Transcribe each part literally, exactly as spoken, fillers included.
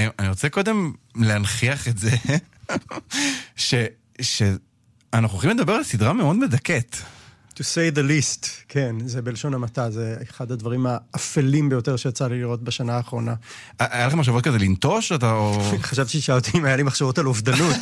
אני רוצה קודם להנחיח את זה, שאנחנו הולכים לדבר על סדרה מאוד מדכאת. To say the least, כן, זה בלשון המעטה, זה אחד הדברים האפלים ביותר שיצא לי לראות בשנה האחרונה. היה לכם מחשבות כזה לנטוש? חשבתי ששאלתי אם היה לי מחשבות על אובדנות.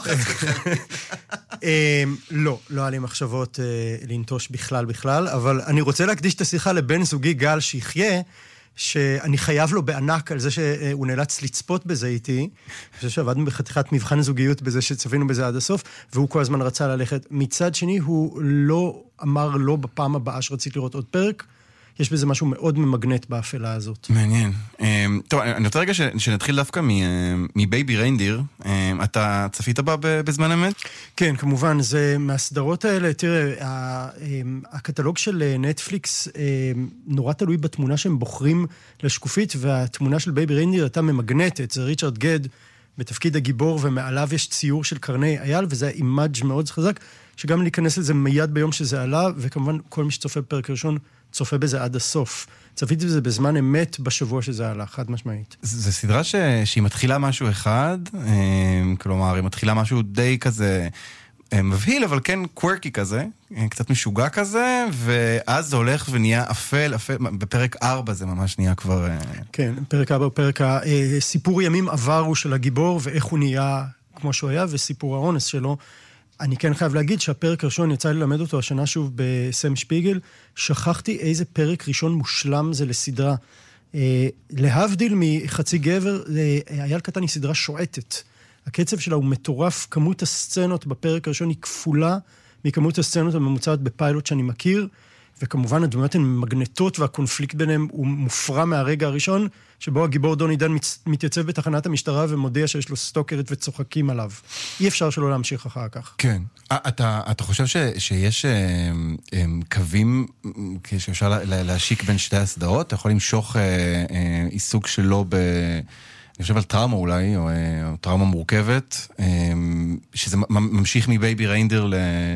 לא, לא היה לי מחשבות לנטוש בכלל בכלל, אבל אני רוצה להקדיש את השיחה לבן זוגי גל שיחיה, שאני חייב לו בענק על זה שהוא נאלץ לצפות בזה איתי. אני חושב שעבדנו בחתיכת מבחן זוגיות בזה שצפינו בזה עד הסוף, והוא כל הזמן רצה ללכת. מצד שני, הוא לא אמר לא בפעם הבאה שרציתי לראות עוד פרק. יש בזה משהו מאוד ממגנט באפלה הזאת. מעניין. טוב, אני רוצה רגע שנתחיל דווקא מבייבי ריינדיר. אתה צפית בה בזמן אמת? כן, כמובן, זה מהסדרות האלה, תראה, הקטלוג של נטפליקס נורא תלוי בתמונה שהם בוחרים לשקופית, והתמונה של בייבי ריינדיר הייתה ממגנטת, זה ריצ'רד גד בתפקיד הגיבור, ומעליו יש ציור של קרני אייל, וזה אימאג' מאוד חזק, שגם להיכנס לזה מיד ביום שזה עלה, וכמובן כל מי שצופה בפרק ראשון, צופה בזה עד הסוף. צפיתי בזה בזמן אמת בשבוע שזה עלה, חד משמעית. זו סדרה ש... שהיא מתחילה משהו אחד, כלומר, היא מתחילה משהו די כזה מבהיל, אבל כן קוורקי כזה, קצת משוגע כזה, ואז זה הולך ונהיה אפל, אפל, בפרק ארבע זה ממש נהיה כבר... כן, פרק ארבע, פרק הסיפור ימים עברו של הגיבור, ואיך הוא נהיה כמו שהוא היה, וסיפור האונס שלו. אני כן חייב להגיד שהפרק הראשון יצא ללמד אותו השנה שוב בסם שפיגל, שכחתי איזה פרק ראשון מושלם זה לסדרה. אה, להבדיל מחצי גבר, אייל קטן היא סדרה שועטת. הקצב שלה הוא מטורף, כמות הסצנות בפרק הראשון היא כפולה מכמות הסצנות הממוצעת בפיילוט שאני מכיר, וכמובן הדמויות הן מגנטות והקונפליקט ביניהם הוא מופרע מהרגע הראשון, שבו הגיבור דוני דן מתייצב בתחנת המשטרה ומודיע שיש לו סטוקרית וצוחקים עליו. אי אפשר שלא להמשיך אחר כך. כן. אתה, אתה חושב ש, שיש קווים שאפשר להשיק בין שתי הסדרות? אתה יכול למשוך עיסוק שלו ב... אני חושב על טראומה אולי, או, או טראומה מורכבת, שזה ממשיך מבייבי ריינדר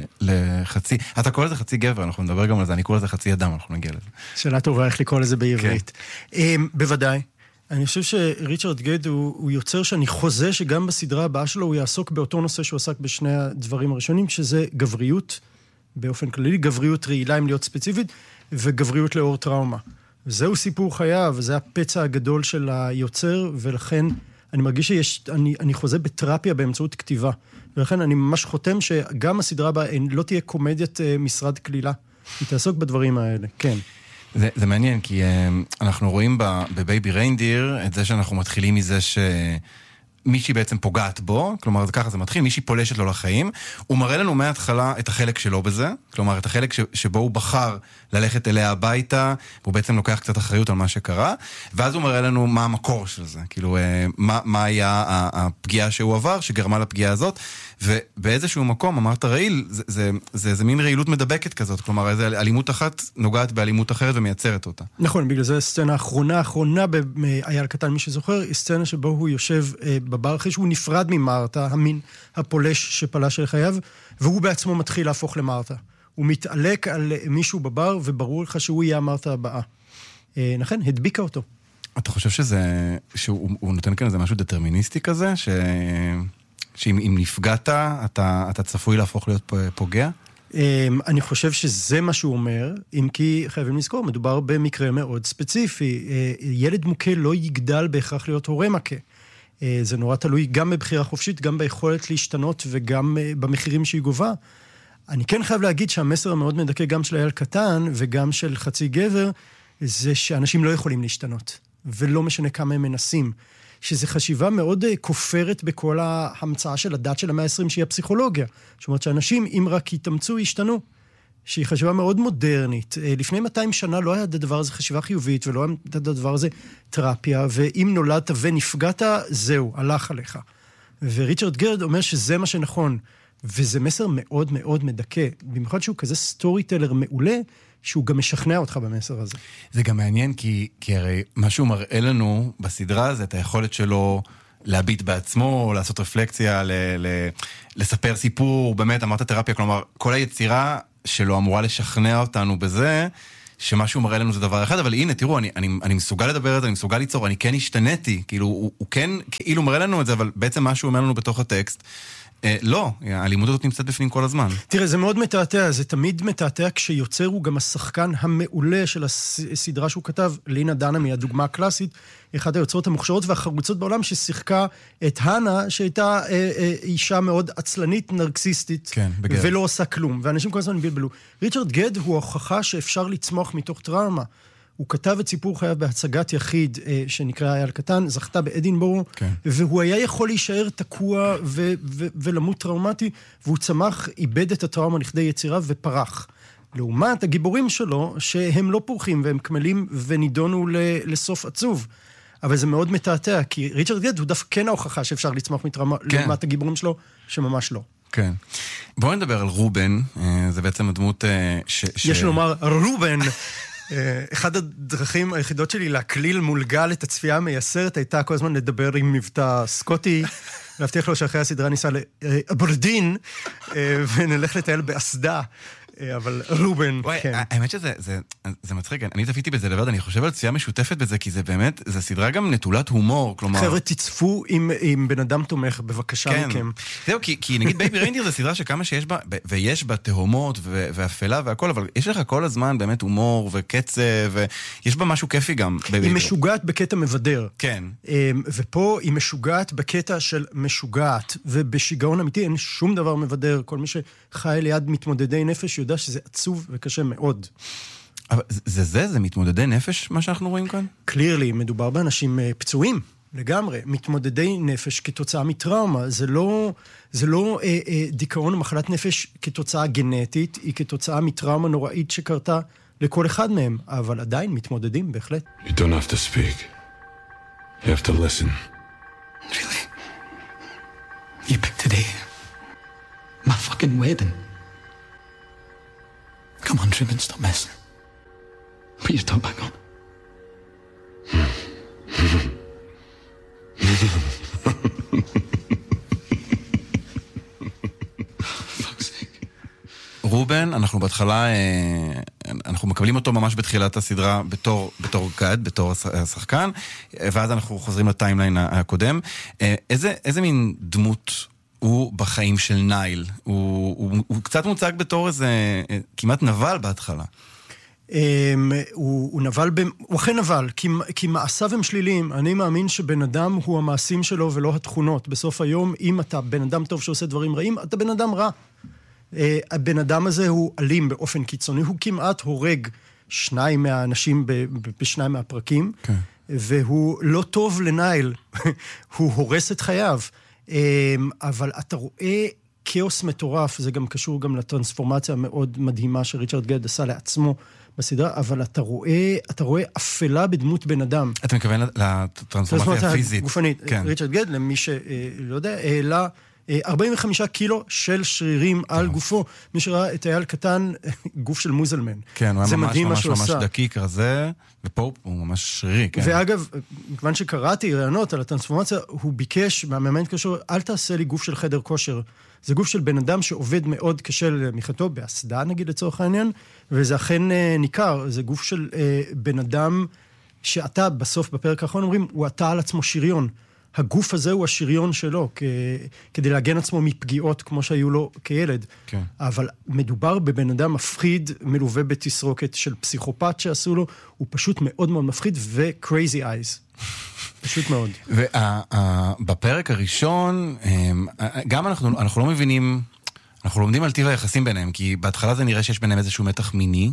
לחצי, אתה קורא לזה חצי גבר, אנחנו נדבר גם על זה, אני קורא לזה חצי אדם, אנחנו נגיע לזה. שאלה טובה, איך לקרוא לזה בעברית. כן. בוודאי. אני חושב שריצ'רד גד הוא, הוא יוצר שאני חוזה שגם בסדרה הבאה שלו הוא יעסוק באותו נושא שהוא עסק בשני הדברים הראשונים, שזה גבריות, באופן כללי, גבריות רעילה אם להיות ספציפית, וגבריות לאור טראומה. זהו סיפור חייו, וזה הפצע הגדול של היוצר, ולכן אני מרגיש שיש, אני, אני חוזה בתרפיה באמצעות כתיבה, ולכן אני ממש חותם שגם הסדרה הבאה לא תהיה קומדיית משרד כלילה, היא תעסוק בדברים האלה, כן. זה, זה מעניין, כי אנחנו רואים בבייבי ריינדיר את זה שאנחנו מתחילים מזה ש... מישהי בעצם פוגעת בו, כלומר, ככה זה מתחיל, מישהי פולשת לו לחיים, הוא מראה לנו מההתחלה את החלק שלו בזה, כלומר, את החלק ש- שבו הוא בחר ללכת אליה הביתה, והוא בעצם לוקח קצת אחריות על מה שקרה, ואז הוא מראה לנו מה המקור של זה, כאילו, מה, מה היה הפגיעה שהוא עבר, שגרמה לפגיעה הזאת, ובאיזשהו מקום, אמרת רעיל, זה, זה, זה, זה מין רעילות מדבקת כזאת, כלומר, איזו אלימות אחת נוגעת באלימות אחרת ומייצרת אותה. נכון, בגלל זה הסצנה האחרונה, האחרונה באייל קטן, מי שזוכר, היא סצנה שבו הוא יושב בבר אחרי שהוא נפרד ממרתה, המין הפולש שפלש של חייו, והוא בעצמו מתחיל להפוך למרתה. הוא מתעלק על מישהו בבר, וברור לך שהוא יהיה המרתה הבאה. נכון, הדביקה אותו. אתה חושב שזה, שהוא נותן כאן איזה משהו דטרמיניסטי כזה, ש... שאם אם נפגעת, אתה, אתה צפוי להפוך להיות פוגע? אני חושב שזה מה שהוא אומר, אם כי חייבים לזכור, מדובר במקרה מאוד ספציפי. ילד מוכה לא יגדל בהכרח להיות הורה מכה. זה נורא תלוי גם בבחירה חופשית, גם ביכולת להשתנות וגם במחירים שהיא גובה. אני כן חייב להגיד שהמסר המאוד מדכא גם של אייל קטן וגם של חצי גבר, זה שאנשים לא יכולים להשתנות, ולא משנה כמה הם מנסים. שזו חשיבה מאוד כופרת בכל ההמצאה של הדת של המאה ה-עשרים, שהיא הפסיכולוגיה. זאת אומרת שאנשים, אם רק יתאמצו, ישתנו. שהיא חשיבה מאוד מודרנית. לפני מאתיים שנה לא היה הדבר הזה חשיבה חיובית, ולא היה הדבר הזה תרפיה, ואם נולדת ונפגעת, זהו, הלך עליך. וריצ'רד גרד אומר שזה מה שנכון, וזה מסר מאוד מאוד מדכא, במיוחד שהוא כזה סטורי טלר מעולה, שהוא גם משכנע אותך במסר הזה. זה גם מעניין, כי, כי הרי מה שהוא מראה לנו בסדרה הזה, את היכולת שלו להביט בעצמו, לעשות רפלקציה, ל, ל, לספר סיפור, באמת, אמרת תרפיה, כלומר, כל היצירה שלו אמורה לשכנע אותנו בזה, שמה שהוא מראה לנו זה דבר אחד, אבל הנה, תראו, אני, אני, אני מסוגל לדבר את זה, אני מסוגל ליצור, אני כן השתניתי, כאילו, הוא, הוא כן, כאילו מראה לנו את זה, אבל בעצם מה שהוא אומר לנו בתוך הטקסט, אה, לא, הלימוד הזאת נמצאת בפנים כל הזמן. תראה, זה מאוד מתעתע, זה תמיד מתעתע כשיוצר הוא גם השחקן המעולה של הסדרה שהוא כתב, לינה דנהאמי, הדוגמה הקלאסית, אחת היוצרות המוכשרות והחרוצות בעולם ששיחקה את הנה, שהייתה אה, אה, אישה מאוד עצלנית, נרקסיסטית, כן, בגלל. ולא עושה כלום, ואנשים כל הזמן בלבלו. ריצ'רד גד הוא ההוכחה שאפשר לצמוח מתוך טראומה. הוא כתב את סיפור חייו בהצגת יחיד אה, שנקרא אייל קטן, זכתה באדינבורו, כן. והוא היה יכול להישאר תקוע ו- ו- ולמות טראומטי, והוא צמח, איבד את הטראומה לכדי יצירה ופרח. לעומת הגיבורים שלו, שהם לא פורחים והם כמלים ונידונו ל- לסוף עצוב. אבל זה מאוד מתעתע, כי ריצ'רד גד הוא דווקא כן ההוכחה שאפשר לצמוח מטראומה, כן. לעומת הגיבורים שלו, שממש לא. כן. בואו נדבר על רובן, זה בעצם הדמות ש... יש לומר, רובן... אחד הדרכים היחידות שלי להקליל מול גל את הצפייה המייסרת הייתה כל הזמן לדבר עם מבטא סקוטי, להבטיח לו שאחרי הסדרה ניסה לאברדין, ונלך לטייל באסדה. אבל רובן, וואי, כן. האמת שזה זה, זה מצחיק, אני צפיתי בזה לבד, אני חושב על צפייה משותפת בזה, כי זה באמת, זה סדרה גם נטולת הומור, כלומר... חבר'ה, תצפו עם, עם בן אדם תומך, בבקשה כן. מכם. זהו, כי, כי נגיד בייבי ריינדיר זה סדרה שכמה שיש בה, ויש בה תהומות ואפלה והכל, אבל יש לך כל הזמן באמת הומור וקצב, ויש בה משהו כיפי גם. היא משוגעת בקטע מבדר. כן. ופה היא משוגעת בקטע של משוגעת, ובשיגעון אמיתי אין שום דבר מבדר. כל מי שחי ליד מתמודדי נפש יודע שזה עצוב וקשה מאוד. אבל זה זה, זה מתמודדי נפש, מה שאנחנו רואים כאן? קלירלי, מדובר באנשים פצועים, לגמרי. מתמודדי נפש כתוצאה מטראומה. זה לא, זה לא אה, אה, דיכאון מחלת נפש כתוצאה גנטית, היא כתוצאה מטראומה נוראית שקרתה לכל אחד מהם, אבל עדיין מתמודדים, בהחלט. You don't have to speak. You have to listen. Really? You picked today? My fucking wedding. Come on, Truman, stop messing. Put your top back on. רובן, אנחנו בהתחלה, אנחנו מקבלים אותו ממש בתחילת הסדרה בתור, בתור גד, בתור השחקן, ואז אנחנו חוזרים לטיימליין הקודם. איזה, איזה מין דמות הוא בחיים של נייל? הוא, הוא, הוא קצת מוצג בתור איזה, כמעט נבל בהתחלה. הוא, הוא נבל, הוא אכן נבל, כי, כי מעשיו הם שליליים. אני מאמין שבן אדם הוא המעשים שלו ולא התכונות. בסוף היום, אם אתה בן אדם טוב שעושה דברים רעים, אתה בן אדם רע. הבן אדם הזה הוא אלים באופן קיצוני, הוא כמעט הורג שניים מהאנשים בשניים מהפרקים, okay. והוא לא טוב לנייל, הוא הורס את חייו. אבל אתה רואה כאוס מטורף, זה גם קשור גם לטרנספורמציה המאוד מדהימה שריצ'רד גד עשה לעצמו בסדרה, אבל אתה רואה, אתה רואה אפלה בדמות בן אדם. אתה מתכוון לטרנספורמציה הפיזית. גופנית. כן. ריצ'רד גד, למי שלא יודע, העלה ארבעים וחמישה קילו של שרירים על גופו. מי שראה את אייל קטן, גוף של מוזלמן. כן, הוא היה ממש ממש ממש דקיק רזה, ופה הוא ממש שרירי. ואגב, מכיוון שקראתי רעיונות על הטרנספורמציה, הוא ביקש מהמאמן קשר, אל תעשה לי גוף של חדר כושר. זה גוף של בן אדם שעובד מאוד קשה למחתו, באסדה נגיד לצורך העניין, וזה אכן ניכר, זה גוף של בן אדם שאתה בסוף בפרק האחרון אומרים, הוא עטה על עצמו שריון. הגוף הזה הוא השריון שלו, כ... כדי להגן עצמו מפגיעות כמו שהיו לו כילד. כן. אבל מדובר בבן אדם מפחיד, מלווה בתסרוקת של פסיכופת שעשו לו, הוא פשוט מאוד מאוד מפחיד, ו-crazy eyes. פשוט מאוד. ובפרק הראשון, גם אנחנו, אנחנו לא מבינים, אנחנו לומדים על טיב היחסים ביניהם, כי בהתחלה זה נראה שיש ביניהם איזשהו מתח מיני,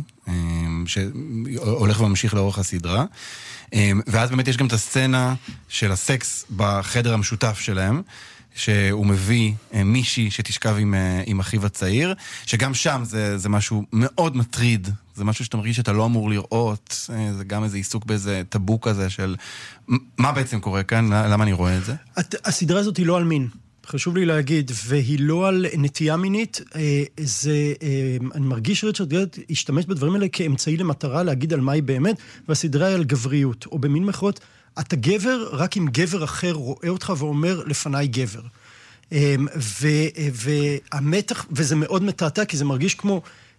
שהולך וממשיך לאורך הסדרה, ואז באמת יש גם את הסצנה של הסקס בחדר המשותף שלהם, שהוא מביא מישהי שתשכב עם, עם אחיו הצעיר, שגם שם זה, זה משהו מאוד מטריד, זה משהו שאתה מרגיש שאתה לא אמור לראות, זה גם איזה עיסוק באיזה טאבו כזה של מה בעצם קורה כאן, למה אני רואה את זה? הסדרה הזאת היא לא על מין. חשוב לי להגיד, והיא לא על נטייה מינית, זה, אני מרגיש שריצ'רד גד השתמש בדברים האלה כאמצעי למטרה להגיד על מה היא באמת, והסדרה היא על גבריות, או במין מחרות, אתה גבר רק אם גבר אחר רואה אותך ואומר לפניי גבר. והמתח, וזה מאוד מתעתע, כי זה מרגיש כמו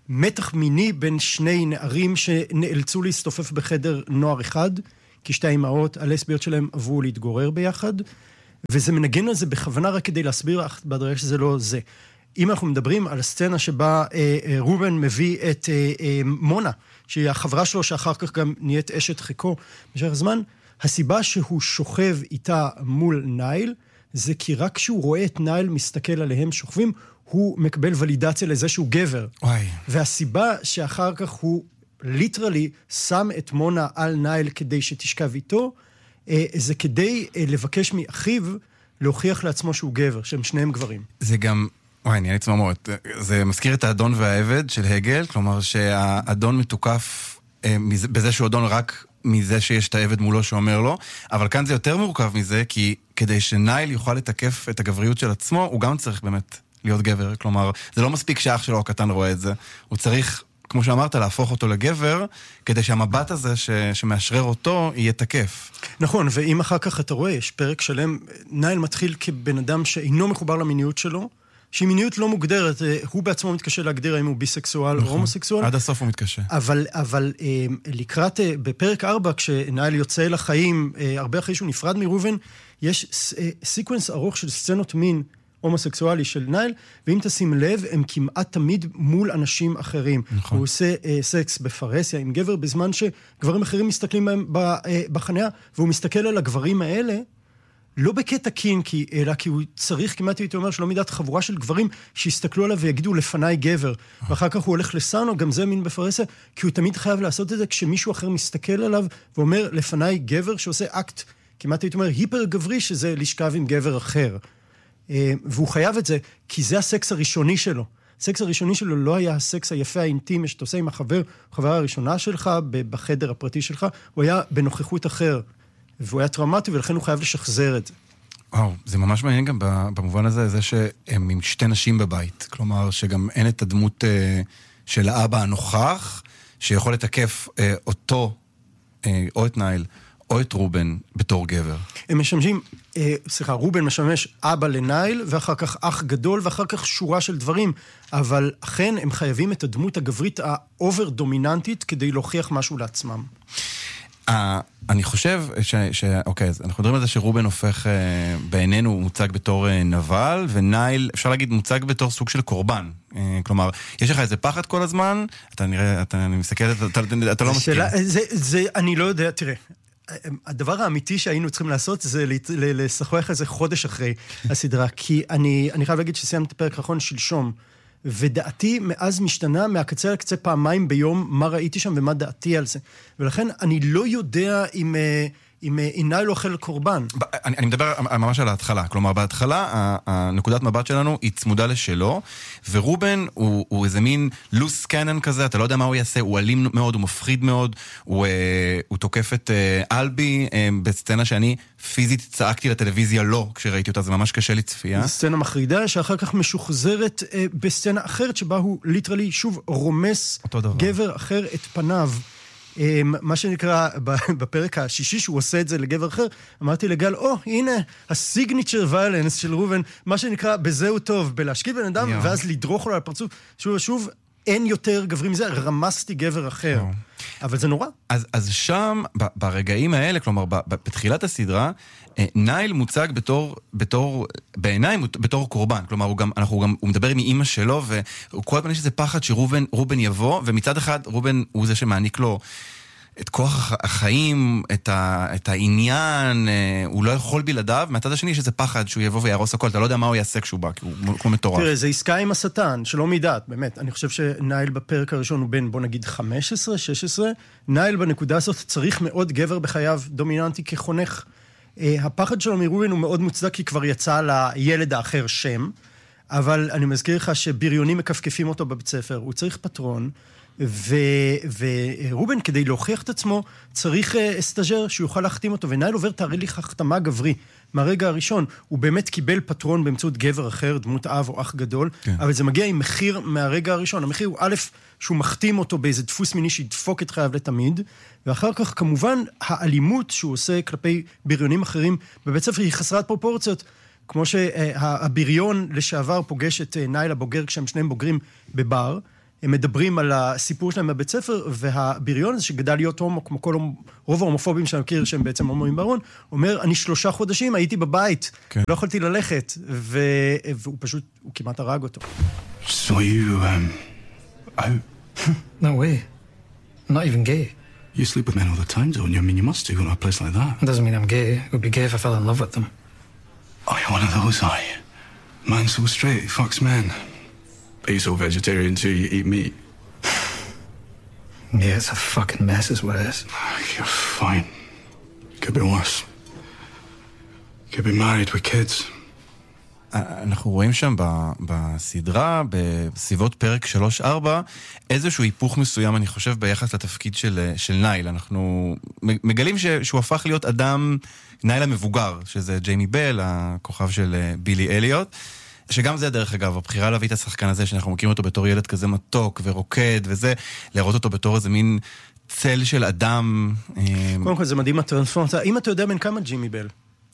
מתח מיני בין שני נערים שנאלצו להסתופף בחדר נוער אחד, כי שתי האימהות הלסביות שלהם עברו להתגורר ביחד, וזה מנגן על זה בכוונה רק כדי להסביר בדרך שזה לא זה. אם אנחנו מדברים על הסצנה שבה אה, אה, רובן מביא את אה, אה, מונה, שהיא החברה שלו שאחר כך גם נהיית אשת חיקו במשך הזמן, הסיבה שהוא שוכב איתה מול נייל, זה כי רק כשהוא רואה את נייל מסתכל עליהם שוכבים, הוא מקבל ולידציה לזה שהוא גבר. וואי. והסיבה שאחר כך הוא ליטרלי שם את מונה על נייל כדי שתשכב איתו, אה, זה כדי אה, לבקש מאחיו להוכיח לעצמו שהוא גבר, שהם שניהם גברים. זה גם... וואי, אני אעלי צמרמורת. זה מזכיר את האדון והעבד של הגל, כלומר שהאדון מתוקף אה, מזה, בזה שהוא אדון רק מזה שיש את העבד מולו שאומר לו, אבל כאן זה יותר מורכב מזה, כי כדי שנייל יוכל לתקף את הגבריות של עצמו, הוא גם צריך באמת להיות גבר. כלומר, זה לא מספיק שאח שלו הקטן רואה את זה. הוא צריך, כמו שאמרת, להפוך אותו לגבר, כדי שהמבט הזה ש, שמאשרר אותו יהיה תקף. נכון, ואם אחר כך אתה רואה, יש פרק שלם, נייל מתחיל כבן אדם שאינו מחובר למיניות שלו, שהיא מיניות לא מוגדרת, הוא בעצמו מתקשה להגדיר האם הוא ביסקסואל נכון, או הומוסקסואל. עד הסוף הוא מתקשה. אבל, אבל לקראת, בפרק ארבע, כשנייל יוצא לחיים, הרבה אחרי שהוא נפרד מרובן, יש סיקוונס ארוך של סצנות מין הומוסקסואלי של נייל, ואם תשים לב, הם כמעט תמיד מול אנשים אחרים. נכון. הוא עושה סקס בפרסיה עם גבר, בזמן שגברים אחרים מסתכלים בהם בחניה, והוא מסתכל על הגברים האלה, לא בקטע קינקי, אלא כי הוא צריך, כמעט הייתי אומר, שלא מידת חבורה של גברים שיסתכלו עליו ויגידו לפניי גבר. ואחר כך הוא הולך לסאנו, גם זה מין בפרסיה, כי הוא תמיד חייב לעשות את זה כשמישהו אחר מסתכל עליו ואומר לפניי גבר שעושה אקט, כמעט הייתי אומר, היפר גברי, שזה לשכב עם גבר אחר. והוא חייב את זה, כי זה הסקס הראשוני שלו. הסקס הראשוני שלו לא היה הסקס היפה האינטימי שאתה עושה עם החבר, החברה הראשונה שלך, בחדר הפרטי שלך, הוא היה בנוכחות אחר. והוא היה טראומטי, ולכן הוא חייב לשחזר את זה. וואו, זה ממש מעניין גם במובן הזה, זה שהם עם שתי נשים בבית. כלומר, שגם אין את הדמות אה, של האבא הנוכח, שיכול לתקף אה, אותו, אה, או את נייל, או את רובן, בתור גבר. הם משמשים, אה, סליחה, רובן משמש אבא לנייל, ואחר כך אח גדול, ואחר כך שורה של דברים. אבל אכן, הם חייבים את הדמות הגברית האובר דומיננטית, כדי להוכיח משהו לעצמם. אני חושב ש... ש... אוקיי, אז אנחנו מדברים על זה שרובן הופך, בעינינו הוא מוצג בתור נבל, ונייל, אפשר להגיד, מוצג בתור סוג של קורבן. כלומר, יש לך איזה פחד כל הזמן, אתה נראה, אתה מסתכל, אתה, אתה לא מסכים. זה, זה, אני לא יודע, תראה, הדבר האמיתי שהיינו צריכים לעשות זה לשחוח איזה חודש אחרי הסדרה, כי אני, אני חייב להגיד שסיימתי את הפרק האחרון שלשום, ודעתי מאז משתנה מהקצה לקצה פעמיים ביום מה ראיתי שם ומה דעתי על זה. ולכן אני לא יודע אם, אם נייל אוכל קורבן. אני, אני מדבר ממש על ההתחלה. כלומר, בהתחלה, הנקודת מבט שלנו היא צמודה לשלו, ורובן הוא, הוא איזה מין לוס קנן כזה, אתה לא יודע מה הוא יעשה, הוא אלים מאוד, הוא מפחיד מאוד, הוא, הוא תוקף את אלבי בסצנה שאני פיזית צעקתי לטלוויזיה לא, כשראיתי אותה, זה ממש קשה לי צפייה. זו סצנה מחרידה, שאחר כך משוחזרת בסצנה אחרת, שבה הוא ליטרלי שוב רומס גבר אחר את פניו. מה שנקרא, בפרק השישי שהוא עושה את זה לגבר אחר, אמרתי לגל, או, הנה, הסיגניצ'ר ויילנס של רובן, מה שנקרא, בזהו טוב, בלהשקיע בן אדם, ואז לדרוך לו על הפרצוף, שוב ושוב, אין יותר גברים מזה, רמסתי גבר אחר. אבל זה נורא. אז, אז שם, ברגעים האלה, כלומר, בתחילת הסדרה, נייל מוצג בתור, בתור, בעיניי, בתור קורבן. כלומר, הוא גם, אנחנו גם, הוא מדבר עם אמא שלו, וכל הזמן יש איזה פחד שרובן, רובן יבוא, ומצד אחד, רובן הוא זה שמעניק לו את כוח החיים, את, ה, את העניין, הוא לא יכול בלעדיו, מהצד השני יש איזה פחד שהוא יבוא וירוס הכל, אתה לא יודע מה הוא יעשה כשהוא בא, כי הוא כמו מטורף. תראה, זה עסקה עם השטן, שלא מידעת, באמת. אני חושב שנייל בפרק הראשון הוא בין, בוא נגיד, חמש עשרה, שש עשרה, נייל בנקודה הזאת צריך מאוד גבר בחייו דומיננטי כחונך. הפחד שלו מרובן הוא מאוד מוצדק, כי כבר יצא לילד האחר שם, אבל אני מזכיר לך שבריונים מקפקפים אותו בבית ספר, הוא צריך פטרון, ו... ורובן, כדי להוכיח את עצמו, צריך אסטאז'ר שיוכל להחתים אותו, ונייל עובר תהליך החתמה גברי. מהרגע הראשון, הוא באמת קיבל פטרון באמצעות גבר אחר, דמות אב או אח גדול, כן. אבל זה מגיע עם מחיר מהרגע הראשון. המחיר הוא א', שהוא מחתים אותו באיזה דפוס מיני שידפוק את חייו לתמיד, ואחר כך, כמובן, האלימות שהוא עושה כלפי בריונים אחרים בבית ספר היא חסרת פרופורציות, כמו שהבריון לשעבר פוגש את נייל הבוגר כשהם שניהם בוגרים בבר, הם מדברים על הסיפור שלהם בבית ספר, והבריון הזה שגדל להיות הומו, כמו כל רוב ההומופובים שאני מכיר, שהם בעצם הומואים בארון, אומר, אני שלושה חודשים הייתי בבית, כן. לא יכולתי ללכת, ו... והוא פשוט, הוא כמעט הרג אותו. So you, um, out? No way. I'm not even gay. You sleep with men all the time, don't you? I mean, you must do in a place like that. It doesn't mean I'm gay. It would be gay if I fell in love with them. Oh, you're one of those, are you? Man so straight, he fucks men. Are you so vegetarian too, you eat meat? Yeah, it's a fucking mess is what it is. You're fine. Could be worse. Could be married with kids. אנחנו רואים שם בסדרה, בסביבות פרק שלוש ארבע, איזשהו היפוך מסוים, אני חושב, ביחס לתפקיד של, של נייל. אנחנו מגלים שהוא הפך להיות אדם, נייל המבוגר, שזה ג'יימי בל, הכוכב של בילי אליוט, שגם זה דרך אגב, הבחירה להביא את השחקן הזה, שאנחנו מכירים אותו בתור ילד כזה מתוק ורוקד וזה, לראות אותו בתור איזה מין צל של אדם. קודם כל זה מדהים הטרנספורמציה. אם אתה יודע בין כמה ג'יימי בל?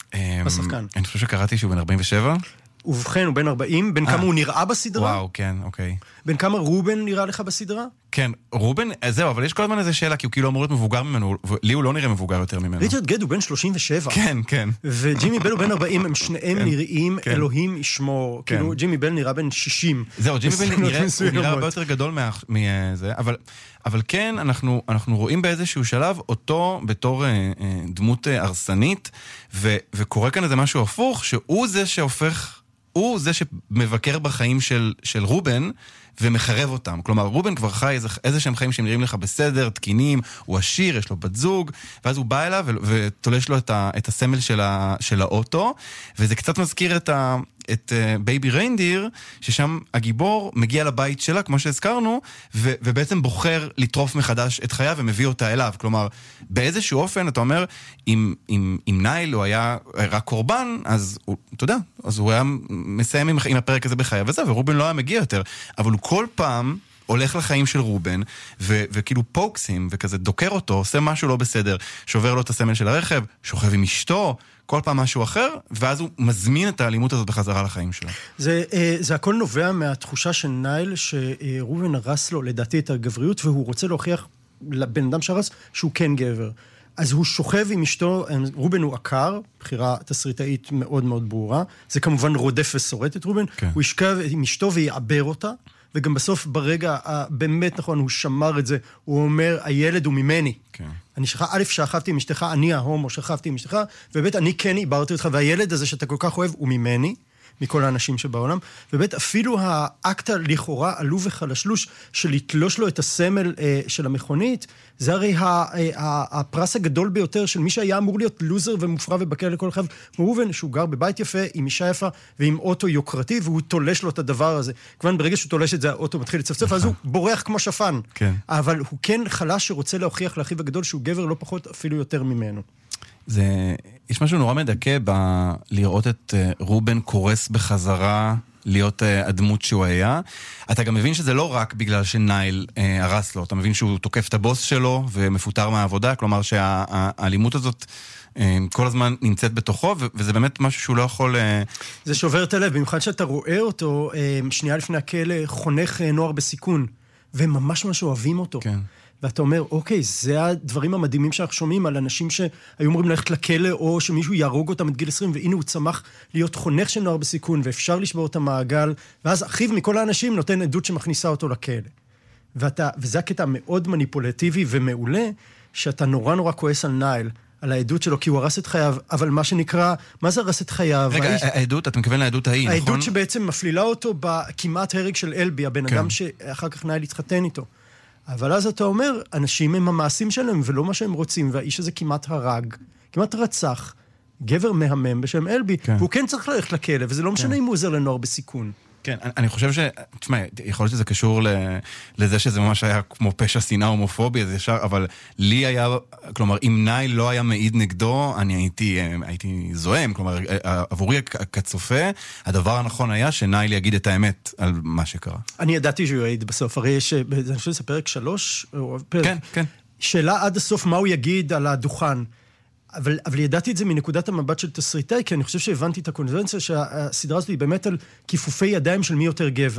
השחקן. אני חושב שקראתי שהוא בן ארבעים ושבע. ובכן, הוא בן ארבעים, בין כמה הוא נראה בסדרה? וואו, כן, אוקיי. בין כמה רובן נראה לך בסדרה? כן, רובן, זהו, אבל יש כל הזמן איזה שאלה, כי הוא כאילו אמור להיות מבוגר ממנו, לי הוא לא נראה מבוגר יותר ממנו. ריצ'רד גד הוא בן שלושים ושבע. כן, כן. וג'ימי בל הוא בן ארבעים, הם שניהם נראים, אלוהים ישמור. כאילו, ג'ימי בל נראה בן שישים. זהו, ג'ימי בל נראה הרבה יותר גדול מזה, אבל... אבל כן, אנחנו, אנחנו רואים באיזשהו שלב אותו בתור אה, אה, דמות אה, הרסנית, ו, וקורה כאן איזה משהו הפוך, שהוא זה שהופך, הוא זה שמבקר בחיים של, של רובן, ומחרב אותם. כלומר, רובן כבר חי איזה, איזה שהם חיים שהם נראים לך בסדר, תקינים, הוא עשיר, יש לו בת זוג, ואז הוא בא אליו ותולש לו את, ה, את הסמל של, ה, של האוטו, וזה קצת מזכיר את ה... את בייבי ריינדיר, ששם הגיבור מגיע לבית שלה, כמו שהזכרנו, ו- ובעצם בוחר לטרוף מחדש את חייו ומביא אותה אליו. כלומר, באיזשהו אופן, אתה אומר, אם, אם, אם נייל הוא היה רק קורבן, אז הוא, אתה יודע, אז הוא היה מסיים עם, עם הפרק הזה בחייו וזה, ורובן לא היה מגיע יותר. אבל הוא כל פעם הולך לחיים של רובן, ו- וכאילו פוקסים, וכזה דוקר אותו, עושה משהו לא בסדר, שובר לו את הסמל של הרכב, שוכב עם אשתו, כל פעם משהו אחר, ואז הוא מזמין את האלימות הזאת בחזרה לחיים שלו. זה, זה הכל נובע מהתחושה של נייל, שרובן הרס לו לדעתי את הגבריות, והוא רוצה להוכיח לבן אדם שהרס שהוא כן גבר. אז הוא שוכב עם אשתו, רובן הוא עקר, בחירה תסריטאית מאוד מאוד ברורה, זה כמובן רודף ושורט את רובן, כן. הוא ישכב עם אשתו ויעבר אותה, וגם בסוף ברגע, באמת נכון, הוא שמר את זה, הוא אומר, הילד הוא ממני. כן. אני שכב, א', שכבתי עם אשתך, אני ההומו, שכבתי עם אשתך, וב', אני כן עיברתי אותך, והילד הזה שאתה כל כך אוהב הוא ממני, מכל האנשים שבעולם, וב', אפילו האקט לכאורה עלוב וחלשלוש, של לתלוש לו את הסמל אה, של המכונית, זה הרי ה, ה, הפרס הגדול ביותר של מי שהיה אמור להיות לוזר ומופרע ובקר לכל חייו, ראובן, שהוא גר בבית יפה, עם אישה יפה, ועם אוטו יוקרתי, והוא תולש לו את הדבר הזה. כמובן, ברגע שהוא תולש את זה, האוטו מתחיל לצפצף, אז הוא בורח כמו שפן. כן. אבל הוא כן חלש שרוצה להוכיח לאחיו הגדול, שהוא גבר לא פחות, אפילו יותר ממנו. זה, יש משהו נורא מדכא בלראות את רובן קורס בחזרה, להיות הדמות שהוא היה. אתה גם מבין שזה לא רק בגלל שנייל הרס לו, אתה מבין שהוא תוקף את הבוס שלו ומפוטר מהעבודה, כלומר שהאלימות הזאת כל הזמן נמצאת בתוכו, וזה באמת משהו שהוא לא יכול... זה שובר את הלב, במיוחד שאתה רואה אותו, שנייה לפני הכלא, חונך נוער בסיכון, והם ממש ממש אוהבים אותו. כן. ואתה אומר, אוקיי, זה הדברים המדהימים שאנחנו שומעים על אנשים שהיו אומרים ללכת לכלא, או שמישהו ירוג אותם את גיל עשרים, והנה הוא צמח להיות חונך של נוער בסיכון, ואפשר לשבור את המעגל, ואז אחיו מכל האנשים נותן עדות שמכניסה אותו לכלא. ואתה, וזה הקטע מאוד מניפולטיבי ומעולה, שאתה נורא נורא כועס על נייל, על העדות שלו, כי הוא הרס את חייו, אבל מה שנקרא, מה זה הרס את חייו? רגע, האיש... העדות, אתה מכוון לעדות ההיא, נכון? העדות שבעצם מפלילה אותו בכמעט הרג של אלבי, הבן כן. אדם שאחר כך נייל התחתן איתו. אבל אז אתה אומר, אנשים הם המעשים שלהם ולא מה שהם רוצים, והאיש הזה כמעט הרג, כמעט רצח, גבר מהמם בשם אלבי, כן. והוא כן צריך ללכת לכלא, וזה לא משנה כן. אם הוא עוזר לנוער בסיכון. כן, אני חושב ש... תשמע, יכול להיות שזה קשור לזה שזה ממש היה כמו פשע שנאה הומופובי, אבל לי היה, כלומר, אם נייל לא היה מעיד נגדו, אני הייתי, הייתי זוהם, כלומר, עבורי כצופה, הדבר הנכון היה שנייל יגיד את האמת על מה שקרה. אני ידעתי שהוא יעיד בסוף, הרי יש, אני חושב שזה פרק שלוש, כן, כן. שאלה עד הסוף מה הוא יגיד על הדוכן. אבל, אבל ידעתי את זה מנקודת המבט של תסריטאי, כי אני חושב שהבנתי את הקונבנציה שהסדרה הזאת היא באמת על כיפופי ידיים של מי יותר גבר.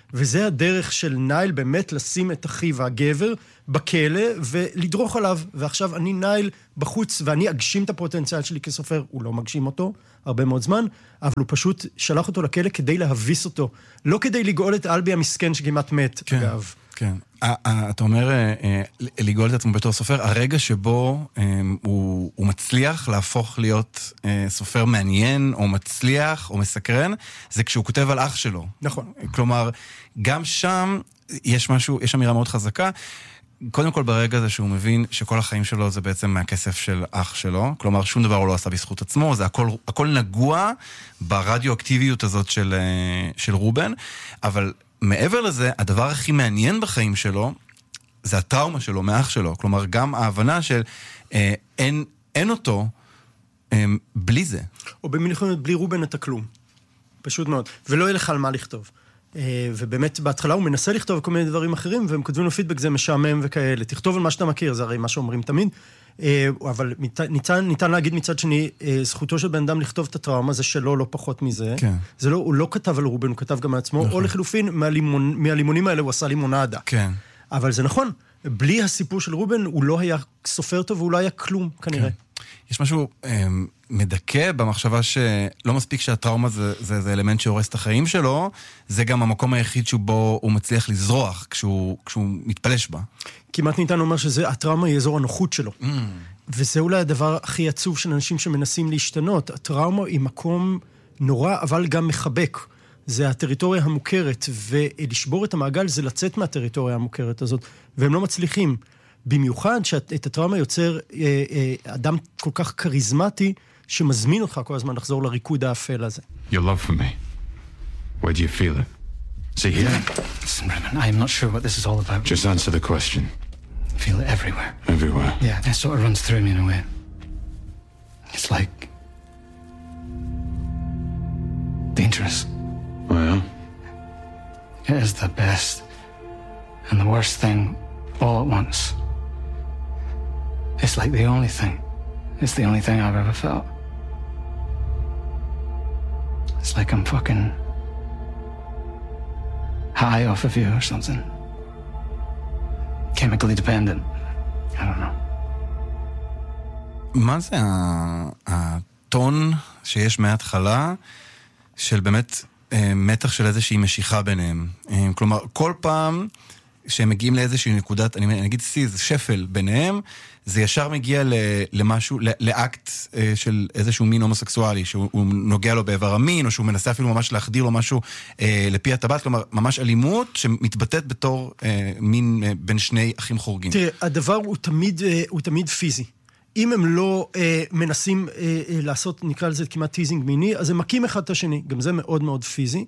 וזה הדרך של נייל באמת לשים את אחיו הגבר בכלא ולדרוך עליו, ועכשיו אני נייל בחוץ ואני אגשים את הפוטנציאל שלי כסופר, הוא לא מגשים אותו הרבה מאוד זמן, אבל הוא פשוט שלח אותו לכלא כדי להביס אותו, לא כדי לגאול את אלבי המסכן שכמעט מת, כן, אגב. כן. אתה אומר, לגאול את עצמו בתור סופר, הרגע שבו הוא, הוא מצליח להפוך להיות סופר מעניין, או מצליח, או מסקרן, זה כשהוא כותב על אח שלו. נכון. כלומר, גם שם יש משהו, יש אמירה מאוד חזקה, קודם כל ברגע הזה שהוא מבין שכל החיים שלו זה בעצם מהכסף של אח שלו, כלומר שום דבר הוא לא עשה בזכות עצמו, זה הכל, הכל נגוע ברדיואקטיביות הזאת של, של רובן, אבל מעבר לזה, הדבר הכי מעניין בחיים שלו, זה הטראומה שלו, מאח שלו, כלומר גם ההבנה של אה, אין, אין אותו אה, בלי זה. או במילים אחרות, בלי רובן אתה כלום, פשוט מאוד, ולא יהיה לך על מה לכתוב. ובאמת בהתחלה הוא מנסה לכתוב כל מיני דברים אחרים, והם כותבים לו פידבק, זה משעמם וכאלה. תכתוב על מה שאתה מכיר, זה הרי מה שאומרים תמיד. אבל ניתן, ניתן להגיד מצד שני, זכותו של בן אדם לכתוב את הטראומה, זה שלו, לא פחות מזה. כן. זה לא, הוא לא כתב על רובן, הוא כתב גם על עצמו, נכון. או לחילופין, מהלימון, מהלימונים האלה הוא עשה לימונדה. כן. אבל זה נכון, בלי הסיפור של רובן, הוא לא היה סופר טוב, והוא לא היה כלום, כנראה. כן. יש משהו אה, מדכא במחשבה שלא מספיק שהטראומה זה, זה, זה אלמנט שהורס את החיים שלו, זה גם המקום היחיד שבו הוא מצליח לזרוח כשהוא, כשהוא מתפלש בה. כמעט ניתן לומר שזה, הטראומה היא אזור הנוחות שלו. Mm. וזה אולי הדבר הכי עצוב של אנשים שמנסים להשתנות. הטראומה היא מקום נורא, אבל גם מחבק. זה הטריטוריה המוכרת, ולשבור את המעגל זה לצאת מהטריטוריה המוכרת הזאת, והם לא מצליחים. במיוחד שאת הטראומה יוצר אה, אה, אדם כל כך קריזמטי, שמזמין אותך כל הזמן לחזור לריקוד האפל הזה. Your love for me. Where do you feel it? See here? Listen, Roman, I am not sure what this is all about. Just answer the question. I feel it everywhere. Everywhere? Yeah, it sort of runs through me in a way. It's like... dangerous. Oh, yeah? It is the best and the worst thing all at once. It's like the only thing. It's the only thing I've ever felt. It's like I'm fucking high off of you or something. Chemically dependent. I don't know. מה זה הטון שיש מההתחלה של באמת מתח של איזושהי משיכה ביניהם? כלומר, כל פעם שהם מגיעים לאיזושהי נקודת, אני אגיד סיז, שפל ביניהם, זה ישר מגיע למשהו, לאקט של איזשהו מין הומוסקסואלי, שהוא נוגע לו בעבר המין, או שהוא מנסה אפילו ממש להחדיר לו משהו לפי הטבעת, כלומר, ממש אלימות שמתבטאת בתור מין בין שני אחים חורגים. תראה, הדבר הוא תמיד, הוא תמיד פיזי. אם הם לא מנסים לעשות, נקרא לזה כמעט טיזינג מיני, אז הם מכים אחד את השני, גם זה מאוד מאוד פיזי,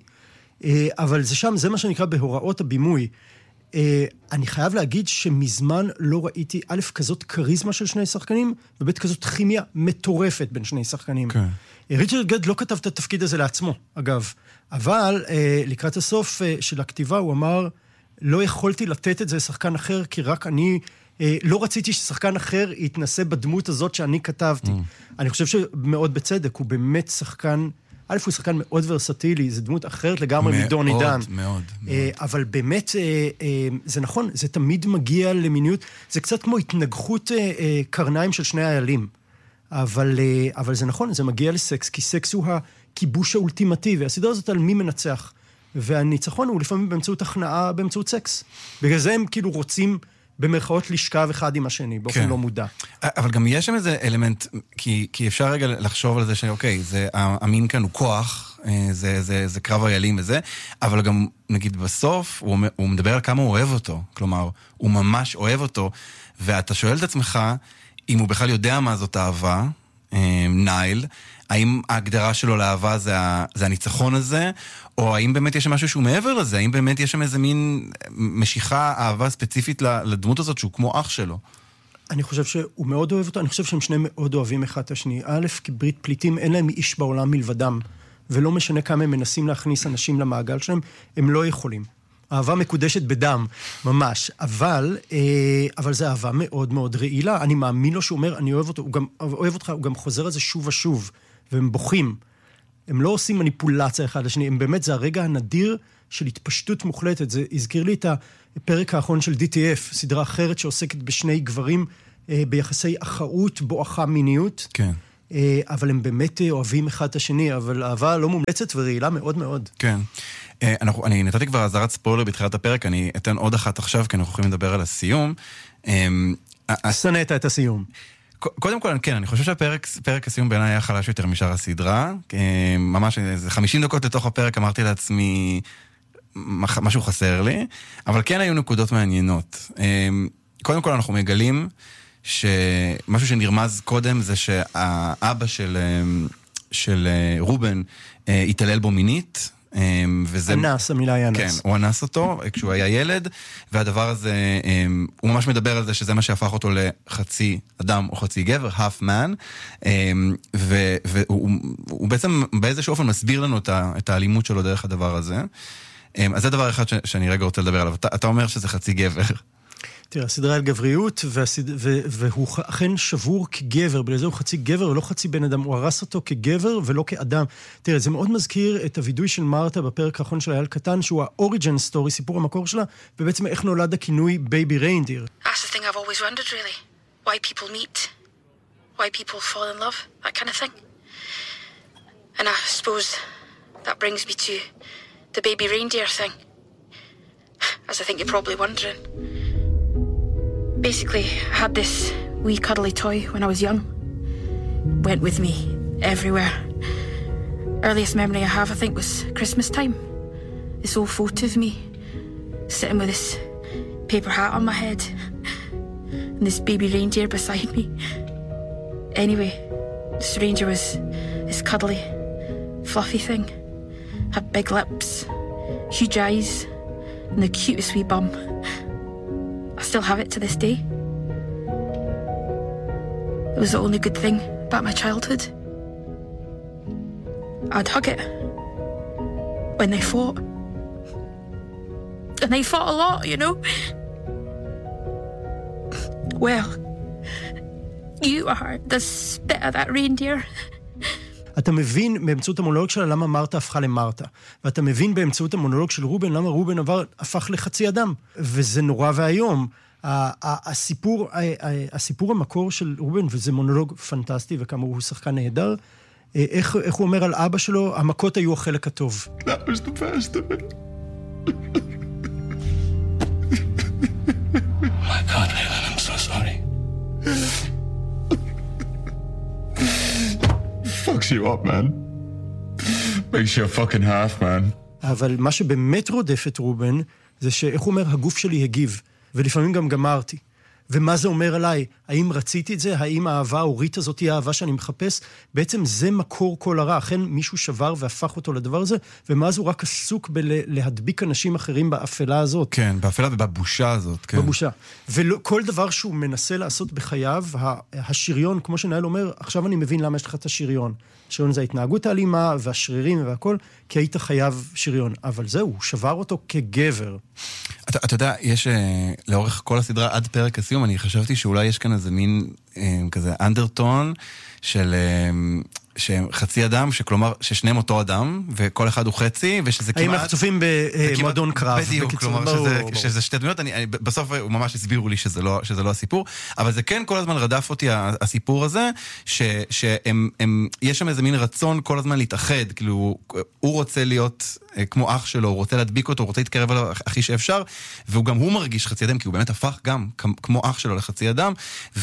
אבל זה שם, זה מה שנקרא בהוראות הבימוי. Uh, אני חייב להגיד שמזמן לא ראיתי א' כזאת קריזמה של שני שחקנים, וב' כזאת כימיה מטורפת בין שני שחקנים. Okay. Uh, ריצ'רד גד לא כתב את התפקיד הזה לעצמו, אגב. אבל uh, לקראת הסוף uh, של הכתיבה הוא אמר, לא יכולתי לתת את זה לשחקן אחר, כי רק אני uh, לא רציתי ששחקן אחר יתנסה בדמות הזאת שאני כתבתי. Mm. אני חושב שמאוד בצדק, הוא באמת שחקן... א' הוא שחקן מאוד ורסטילי, זו דמות אחרת לגמרי מדון עידן. מאוד, מאוד. אבל באמת, זה נכון, זה תמיד מגיע למיניות, זה קצת כמו התנגחות קרניים של שני האיילים. אבל, אבל זה נכון, זה מגיע לסקס, כי סקס הוא הכיבוש האולטימטיבי. הסדרה הזאת על מי מנצח. והניצחון הוא לפעמים באמצעות הכנעה, באמצעות סקס. בגלל זה הם כאילו רוצים... במרכאות לשכב אחד עם השני, באופן כן. לא מודע. אבל גם יש שם איזה אלמנט, כי, כי אפשר רגע לחשוב על זה שאוקיי, זה, המין כאן הוא כוח, זה, זה, זה קרב איילים וזה, אבל גם, נגיד, בסוף, הוא, הוא מדבר על כמה הוא אוהב אותו. כלומר, הוא ממש אוהב אותו, ואתה שואל את עצמך, אם הוא בכלל יודע מה זאת אהבה, נייל, האם ההגדרה שלו לאהבה זה, זה הניצחון הזה, או האם באמת יש משהו שהוא מעבר לזה? האם באמת יש שם איזה מין משיכה, אהבה ספציפית לדמות הזאת, שהוא כמו אח שלו? אני חושב שהוא מאוד אוהב אותו, אני חושב שהם שניהם מאוד אוהבים אחד את השני. א', כברית פליטים, אין להם איש בעולם מלבדם, ולא משנה כמה הם מנסים להכניס אנשים למעגל שלהם, הם לא יכולים. אהבה מקודשת בדם, ממש. אבל, אבל זה אהבה מאוד מאוד רעילה. אני מאמין לו שהוא אומר, אני אוהב אותו, הוא גם אוהב אותך, הוא גם חוזר על זה שוב ושוב, והם בוכים. הם לא עושים מניפולציה אחד לשני, הם באמת, זה הרגע הנדיר של התפשטות מוחלטת. זה הזכיר לי את הפרק האחרון של די טי אף, סדרה אחרת שעוסקת בשני גברים אה, ביחסי אחאות, בואכה מיניות. כן. אה, אבל הם באמת אוהבים אחד את השני, אבל אהבה לא מומלצת ורעילה מאוד מאוד. כן. אה, אנחנו, אני נתתי כבר עזרת ספוילר בתחילת הפרק, אני אתן עוד אחת עכשיו, כי אנחנו יכולים לדבר על הסיום. אה, שנאת את הסיום. קודם כל, כן, אני חושב שהפרק, פרק הסיום בעיניי היה חלש יותר משאר הסדרה. ממש, איזה חמישים דקות לתוך הפרק אמרתי לעצמי, משהו חסר לי, אבל כן היו נקודות מעניינות. קודם כל, אנחנו מגלים שמשהו שנרמז קודם זה שהאבא של, של רובן התעלל בו מינית, וזה... אנס, המילה היה אנס. כן, הוא אנס אותו כשהוא היה ילד, והדבר הזה, הוא ממש מדבר על זה שזה מה שהפך אותו לחצי אדם או חצי גבר, half man, והוא בעצם באיזשהו אופן מסביר לנו את האלימות שלו דרך הדבר הזה. אז זה דבר אחד שאני רגע רוצה לדבר עליו. אתה אומר שזה חצי גבר. תראה, הסדרה על גבריות, והסד... ו... והוא אכן שבור כגבר, בגלל זה הוא חצי גבר, הוא לא חצי בן אדם, הוא הרס אותו כגבר ולא כאדם. תראה, זה מאוד מזכיר את הוידוי של מרתה בפרק האחרון של אייל קטן, שהוא האוריג'ן סטורי, סיפור המקור שלה, ובעצם איך נולד הכינוי בייבי ריינדיר. That's the thing I've always wondered, really. Why people meet, why people fall in love, that kind of thing. And I suppose that brings me to the baby reindeer thing. As I think you're probably wondering. Basically, I had this wee cuddly toy when I was young. Went with me everywhere. Earliest memory I have, I think, was Christmas time. This old photo of me sitting with this paper hat on my head and this baby reindeer beside me. Anyway, this reindeer was this cuddly, fluffy thing. Had big lips, huge eyes, and the cutest wee bum. I still have it to this day. It was the only good thing about my childhood. I'd hug it when they fought. And they fought a lot, you know. Well, you are the spit of that reindeer. אתה מבין באמצעות המונולוג שלה למה מרתה הפכה למרתה, ואתה מבין באמצעות המונולוג של רובן למה רובן עבר, הפך לחצי אדם, וזה נורא והיום. הסיפור, הסיפור המקור של רובן, וזה מונולוג פנטסטי, וכאמור הוא שחקן נהדר, איך, איך הוא אומר על אבא שלו, המכות היו החלק הטוב. That was the best of it. My God, Leland, I'm so sorry. Fucks you up, man. Makes you a fucking half, man. אבל מה שבאמת רודף את רובן, זה שאיך הוא אומר, הגוף שלי הגיב, ולפעמים גם גמרתי. ומה זה אומר עליי? האם רציתי את זה? האם האהבה ההורית הזאת היא האהבה שאני מחפש? בעצם זה מקור כל הרע. אכן מישהו שבר והפך אותו לדבר הזה, ומאז הוא רק עסוק בלהדביק אנשים אחרים באפלה הזאת. כן, באפלה ובבושה הזאת. כן. בבושה. וכל דבר שהוא מנסה לעשות בחייו, השריון, כמו שנהל אומר, עכשיו אני מבין למה יש לך את השריון. השריון זה ההתנהגות האלימה והשרירים והכל, כי היית חייב שריון. אבל זהו, הוא שבר אותו כגבר. אתה, אתה יודע, יש לאורך כל הסדרה עד פרק הסיום, אני חשבתי שאולי יש כאן איזה מין כזה אנדרטון של חצי אדם, שכלומר ששניהם אותו אדם, וכל אחד הוא חצי, ושזה כמעט... האם אנחנו צופים במועדון קרב? בדיוק, כלומר שזה, שזה שתי דמויות, אני, בסוף הוא ממש הסבירו לי שזה לא, שזה לא הסיפור, אבל זה כן כל הזמן רדף אותי הסיפור הזה, ש, שהם, הם, יש שם איזה מין רצון כל הזמן להתאחד, כאילו הוא רוצה להיות כמו אח שלו, הוא רוצה להדביק אותו, הוא רוצה להתקרב אליו הכי שאפשר, והוא גם הוא מרגיש חצי אדם, כי הוא באמת הפך גם כמו אח שלו לחצי אדם,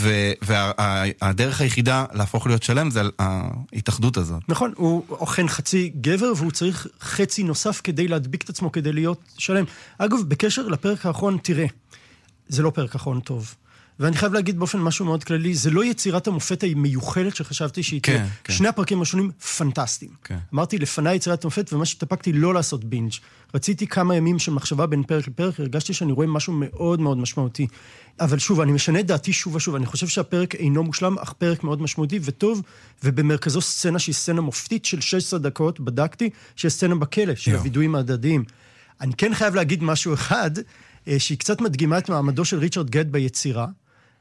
והדרך היחידה להפוך להיות שלם זה ההתאחדות הזאת. נכון, הוא אוכן חצי גבר, והוא צריך חצי נוסף כדי להדביק את עצמו, כדי להיות שלם. אגב, בקשר לפרק האחרון, תראה, זה לא פרק האחרון טוב. ואני חייב להגיד באופן משהו מאוד כללי, זה לא יצירת המופת המיוחדת שחשבתי שהיא תהיה. כן, כן. שני הפרקים השונים פנטסטיים. כן. אמרתי לפני יצירת המופת, ומה שתפקתי לא לעשות בינג'. רציתי כמה ימים של מחשבה בין פרק לפרק, הרגשתי שאני רואה משהו מאוד מאוד משמעותי. אבל שוב, אני משנה דעתי שוב ושוב, אני חושב שהפרק אינו מושלם, אך פרק מאוד משמעותי וטוב, ובמרכזו סצנה שהיא סצנה מופתית של שש עשרה דקות, בדקתי, שהיא סצנה בכלא, של הוידויים ההדדיים. אני כן חייב להגיד משהו אחד, שהיא קצת מדגימה את מעמדו של ריצ'רד גד ביצירה,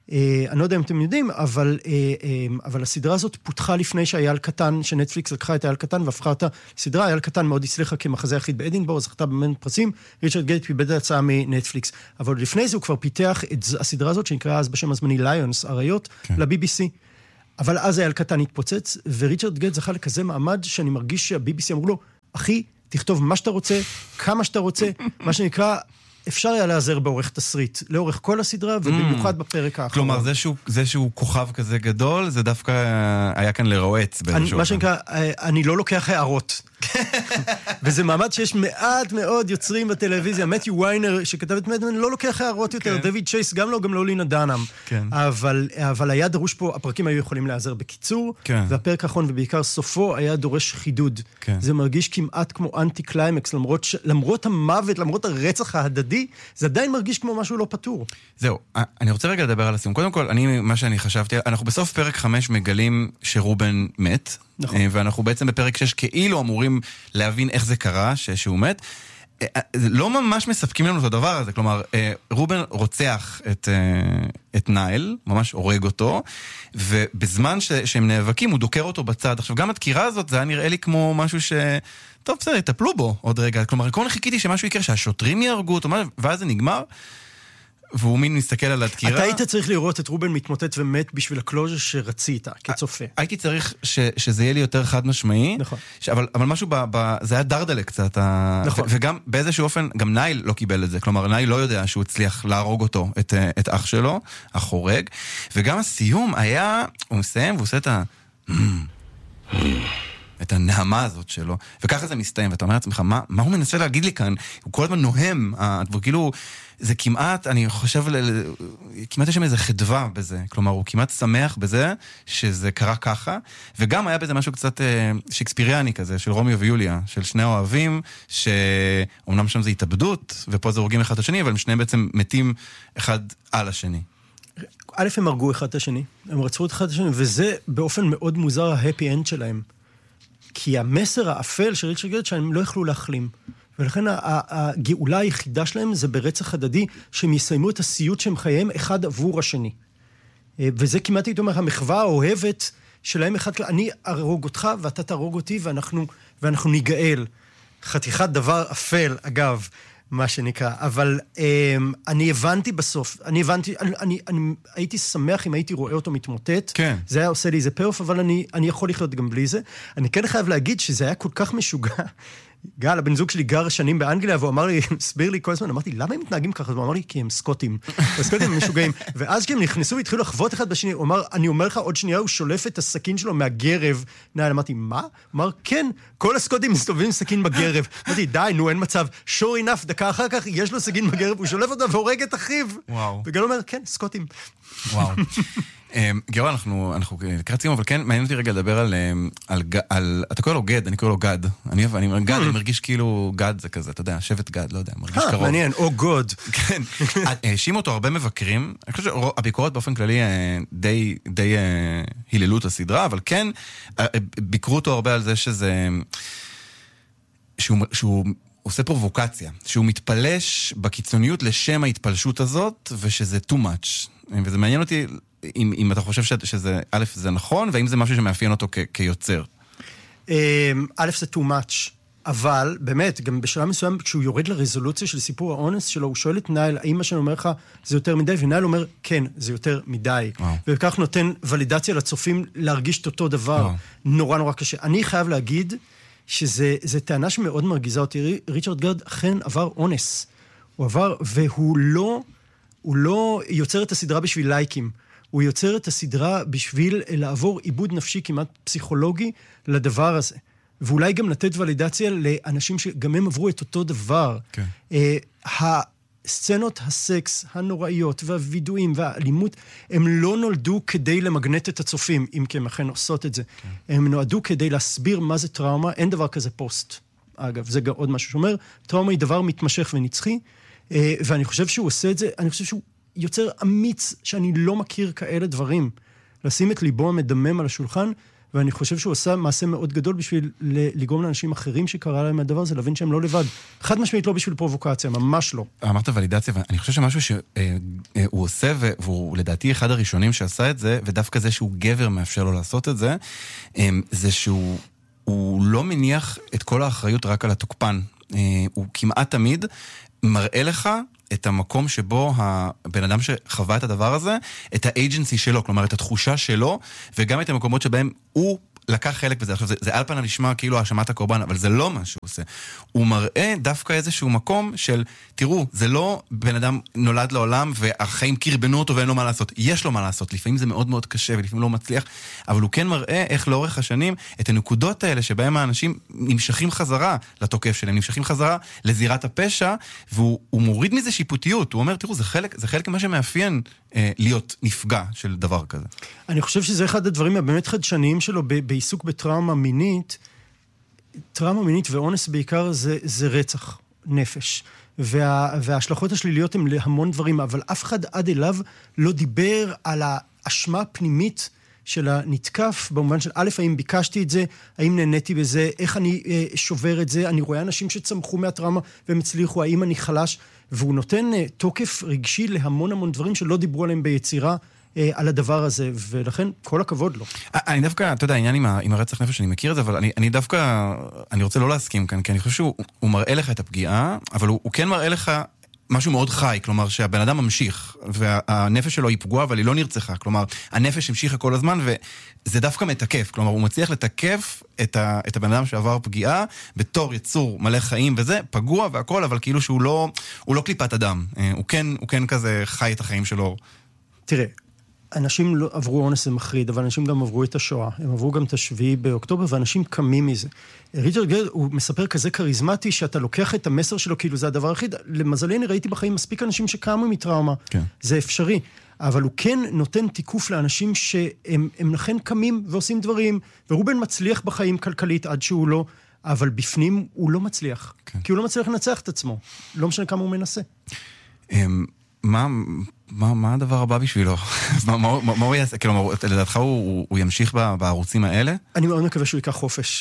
אני לא יודע אם אתם יודעים, אבל, אבל הסדרה הזאת פותחה לפני שהאייל קטן, שנטפליקס לקחה את האייל קטן והפכה אותה לסדרה. האייל קטן מאוד הצליחה כמחזה יחיד באדינבורו, זכתה במין פרסים, ריצ'רד גייט פיבד הצעה מנטפליקס. אבל לפני זה הוא כבר פיתח את הסדרה הזאת, שנקרא אז בשם הזמני ליונס, אריות, כן. ל-בי בי סי. אבל אז האייל קטן התפוצץ, וריצ'רד גייט זכה לכזה מעמד שאני מרגיש שה-בי בי סי אמרו לו, אחי, תכתוב מה שאתה רוצה, כמה שאתה רוצה, מה שנקרא, אפשר היה לעזר בעורך תסריט, לאורך כל הסדרה, ובמיוחד בפרק האחרון. כלומר, זה שהוא, זה שהוא כוכב כזה גדול, זה דווקא היה כאן לרועץ. מה שנקרא, אני לא לוקח הערות. וזה מעמד שיש מעט מאוד יוצרים בטלוויזיה. מתיו ויינר, שכתב את מדמן, לא לוקח הערות יותר. דויד צ'ייס, גם לא, גם לא לינה דנאם. אבל היה דרוש פה, הפרקים היו יכולים לעזר בקיצור, והפרק האחרון, ובעיקר סופו, היה דורש חידוד. זה מרגיש כמעט כמו אנטי קליימקס, למרות המוות, למרות הרצח ההדדי, זה עדיין מרגיש כמו משהו לא פתור. זהו, אני רוצה רגע לדבר על הסיום. קודם כל, אני, מה שאני חשבתי, אנחנו בסוף פרק חמש מגלים שרובן מת, נכון. ואנחנו בעצם בפרק שש כאילו אמורים להבין איך זה קרה, שהוא מת. לא ממש מספקים לנו את הדבר הזה, כלומר, רובן רוצח את, את נייל, ממש הורג אותו, ובזמן ש, שהם נאבקים, הוא דוקר אותו בצד. עכשיו, גם הדקירה הזאת, זה היה נראה לי כמו משהו ש... טוב, בסדר, יטפלו בו עוד רגע. כלומר, כל חיכיתי שמשהו יקרה, שהשוטרים יהרגו אותו, ואז זה נגמר, והוא מין מסתכל על הדקירה. אתה היית צריך לראות את רובן מתמוטט ומת בשביל הקלוז'ר שרצית, כצופה. הייתי צריך ש, שזה יהיה לי יותר חד משמעי, נכון. ש, אבל, אבל משהו, ב, ב, זה היה דרדלה קצת, נכון. ו, וגם באיזשהו אופן, גם נייל לא קיבל את זה, כלומר, נייל לא יודע שהוא הצליח להרוג אותו, את, את אח שלו, החורג, וגם הסיום היה, הוא מסיים והוא עושה את ה... את הנעמה הזאת שלו, וככה זה מסתיים, ואתה אומר לעצמך, מה, מה הוא מנסה להגיד לי כאן? הוא כל הזמן נוהם, וכאילו, זה כמעט, אני חושב, כמעט יש שם איזו חדווה בזה, כלומר, הוא כמעט שמח בזה, שזה קרה ככה, וגם היה בזה משהו קצת שקספיריאני כזה, של רומיו ויוליה, של שני אוהבים, שאומנם שם זה התאבדות, ופה זה הורגים אחד את השני, אבל הם שניהם בעצם מתים אחד על השני. א', הם הרגו אחד את השני, הם רצו את אחד את השני, וזה באופן מאוד מוזר ההפי אנד שלהם. כי המסר האפל של ריצ'רד גייט שהם לא יכלו להחלים. ולכן הגאולה היחידה שלהם זה ברצח הדדי, שהם יסיימו את הסיוט שהם חייהם אחד עבור השני. וזה כמעט הייתי אומר, המחווה האוהבת שלהם אחד, אני ארוג אותך ואתה תרוג אותי ואנחנו, ואנחנו ניגאל. חתיכת דבר אפל, אגב, מה שנקרא. אבל um, אני הבנתי בסוף, אני הבנתי, אני, אני, אני הייתי שמח אם הייתי רואה אותו מתמוטט. כן. זה היה עושה לי איזה פרוף, אבל אני, אני יכול לחיות גם בלי זה. אני כן חייב להגיד שזה היה כל כך משוגע. גל, הבן זוג שלי גר שנים באנגליה, והוא אמר לי, הסביר לי כל הזמן, אמרתי, למה הם מתנהגים ככה? הוא אמר לי, כי הם סקוטים. הסקוטים הם משוגעים. ואז כשהם נכנסו והתחילו לחוות אחד בשני, הוא אמר, אני אומר לך, עוד שנייה הוא שולף את הסכין שלו מהגרב. נעל, אמרתי, מה? הוא אמר, כן, כל הסקוטים מסתובבים סכין בגרב. אמרתי, די, נו, אין מצב. sure enough, דקה אחר כך, יש לו סכין בגרב, הוא שולף אותה והורג את אחיו. וואו. וגל אומר, כן, סקוטים. וואו. גאו, אנחנו, אנחנו לקראת סיום, אבל כן, מעניין אותי רגע לדבר על, על, על, אתה קורא לו גד, אני קורא לו גד. אני, אני, גד, אני מרגיש כאילו גד זה כזה, אתה יודע, שבט גד, לא יודע, מרגיש קרוב. מעניין, או גוד. כן. האשימו אותו הרבה מבקרים, אני חושב שהביקורת באופן כללי די, די היללו את הסדרה, אבל כן, ביקרו אותו הרבה על זה שזה, שהוא, שהוא עושה פרובוקציה, שהוא מתפלש בקיצוניות לשם ההתפלשות הזאת, ושזה too much. וזה מעניין אותי אם, אם אתה חושב שזה, א', זה נכון, והאם זה משהו שמאפיין אותו כ, כיוצר. א', זה too much, אבל באמת, גם בשלב מסוים, כשהוא יורד לרזולוציה של סיפור האונס שלו, הוא שואל את נייל, האם מה שאני אומר לך זה יותר מדי? ונייל אומר, כן, זה יותר מדי. וואו. וכך נותן ולידציה לצופים להרגיש את אותו דבר. וואו. נורא נורא קשה. אני חייב להגיד שזה טענה שמאוד מרגיזה אותי. ריצ'רד גייט אכן עבר אונס. הוא עבר, והוא לא, הוא לא יוצר את הסדרה בשביל לייקים. הוא יוצר את הסדרה בשביל לעבור עיבוד נפשי כמעט פסיכולוגי לדבר הזה. ואולי גם לתת ולידציה לאנשים שגם הם עברו את אותו דבר. כן. הסצנות הסקס הנוראיות והווידואים והאלימות, הם לא נולדו כדי למגנט את הצופים, אם כי הם אכן עושות את זה. כן. הם נועדו כדי להסביר מה זה טראומה, אין דבר כזה פוסט. אגב, זה גם עוד משהו שאומר, טראומה היא דבר מתמשך ונצחי, ואני חושב שהוא עושה את זה, אני חושב שהוא יוצר אמיץ שאני לא מכיר כאלה דברים. לשים את ליבו המדמם על השולחן, ואני חושב שהוא עושה מעשה מאוד גדול בשביל לגרום לאנשים אחרים שקרה להם הדבר הזה, להבין שהם לא לבד. חד משמעית לא בשביל פרובוקציה, ממש לא. אמרת ולידציה, ואני חושב שמשהו שהוא עושה, והוא לדעתי אחד הראשונים שעשה את זה, ודווקא זה שהוא גבר מאפשר לו לעשות את זה, זה שהוא הוא לא מניח את כל האחריות רק על התוקפן. הוא כמעט תמיד מראה לך את המקום שבו הבן אדם שחווה את הדבר הזה, את האג'נסי שלו, כלומר את התחושה שלו, וגם את המקומות שבהם הוא לקח חלק בזה. עכשיו, זה, זה על פניו נשמע כאילו האשמת הקורבן, אבל זה לא מה שהוא עושה. הוא מראה דווקא איזשהו מקום של, תראו, זה לא בן אדם נולד לעולם, והחיים קרבנו אותו ואין לו מה לעשות. יש לו מה לעשות. לפעמים זה מאוד מאוד קשה, ולפעמים לא מצליח, אבל הוא כן מראה איך לאורך השנים, את הנקודות האלה שבהם האנשים נמשכים חזרה לתוקף שלהם, נמשכים חזרה לזירת הפשע, והוא מוריד מזה שיפוטיות. הוא אומר, תראו, זה חלק, זה חלק מה שמאפיין אה, להיות נפגע של דבר כזה. אני חושב שזה אחד הדברים הבאמת חדשניים שלו ב- בעיסוק בטראומה מינית. טראומה מינית ואונס בעיקר זה, זה רצח נפש. וה, וההשלכות השליליות הן להמון דברים, אבל אף אחד עד אליו לא דיבר על האשמה הפנימית של הנתקף, במובן של א', האם ביקשתי את זה, האם נהניתי בזה, איך אני אה, שובר את זה, אני רואה אנשים שצמחו מהטראומה והם הצליחו, האם אני חלש, והוא נותן אה, תוקף רגשי להמון המון דברים שלא דיברו עליהם ביצירה, על הדבר הזה, ולכן כל הכבוד לו. אני דווקא, אתה יודע, העניין עם, עם הרצח נפש, אני מכיר את זה, אבל אני, אני דווקא, אני רוצה לא להסכים כאן, כי אני חושב שהוא הוא מראה לך את הפגיעה, אבל הוא, הוא כן מראה לך משהו מאוד חי, כלומר שהבן אדם ממשיך, והנפש שלו היא פגועה, אבל היא לא נרצחה, כלומר, הנפש המשיכה כל הזמן, וזה דווקא מתקף, כלומר, הוא מצליח לתקף את, ה, את הבן אדם שעבר פגיעה, בתור יצור מלא חיים, וזה פגוע והכל, אבל כאילו שהוא לא, הוא לא קליפת אדם, הוא כן, הוא כן כזה חי את החיים שלו. תראה, אנשים לא עברו אונס זה מחריד, אבל אנשים גם עברו את השואה. הם עברו גם את השביעי באוקטובר, ואנשים קמים מזה. ריצ'רד גיר, הוא מספר כזה קריזמטי, שאתה לוקח את המסר שלו, כאילו זה הדבר הכי... למזלי, אני ראיתי בחיים מספיק אנשים שקמו מטראומה. כן. זה אפשרי. אבל הוא כן נותן תיקוף לאנשים שהם הם לכן קמים ועושים דברים, ורובן מצליח בחיים כלכלית עד שהוא לא, אבל בפנים הוא לא מצליח. כן. כי הוא לא מצליח לנצח את עצמו. לא משנה כמה הוא מנסה. מה... מה, מה הדבר הבא בשבילו? מה, מה, מה הוא יעשה? כלומר, לדעתך הוא, הוא ימשיך בערוצים האלה? אני מאוד מקווה שהוא ייקח חופש.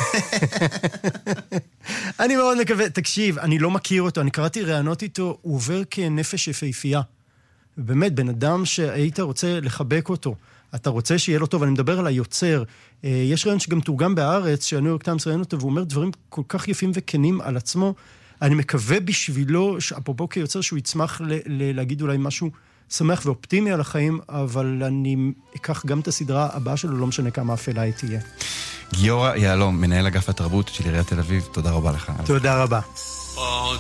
אני מאוד מקווה, תקשיב, אני לא מכיר אותו, אני קראתי רעיונות איתו, הוא עובר כנפש יפהפייה. באמת, בן אדם שהיית רוצה לחבק אותו, אתה רוצה שיהיה לו טוב, אני מדבר על היוצר. יש רעיון שגם תורגם בארץ, שהניו יורק טיימס ראיין אותו, והוא אומר דברים כל כך יפים וכנים על עצמו, אני מקווה בשבילו, אפרופו כיוצר, שהוא יצמח ל- ל- להגיד אולי משהו שמח ואופטימי על החיים, אבל אני אקח גם את הסדרה הבאה שלו, לא משנה כמה אפלה היא תהיה. גיורא יהלום, מנהל אגף התרבות של עיריית תל אביב, תודה רבה לך. תודה רבה. Oh,